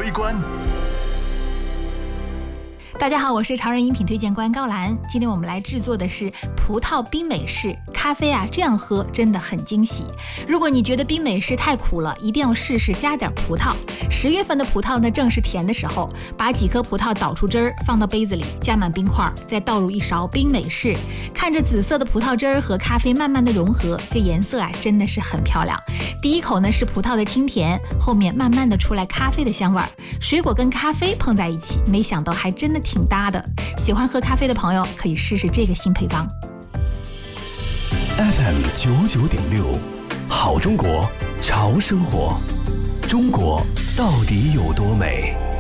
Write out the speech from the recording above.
推官。 大家好，我是潮人饮品推荐官高兰。今天我们来制作的是葡萄冰美式咖啡啊，这样喝真的很惊喜。如果你觉得冰美式太苦了，一定要试试加点葡萄。10月份的葡萄呢，正是甜的时候，把几颗葡萄捣出汁儿，放到杯子里，加满冰块，再倒入一勺冰美式。看着紫色的葡萄汁儿和咖啡慢慢的融合，这颜色啊真的是很漂亮。第一口呢是葡萄的清甜，后面慢慢的出来咖啡的香味儿，水果跟咖啡碰在一起，没想到还真的挺搭的。喜欢喝咖啡的朋友可以试试这个新配方。 FM 99.6，好中国，潮生活，中国到底有多美？